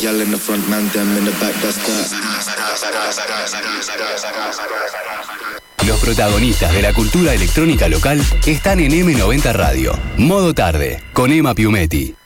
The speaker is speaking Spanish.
gal in the front, man, them in the back, that's that. Los protagonistas de la cultura electrónica local están en M90 Radio. Modo Tarde, con Emma Piumetti.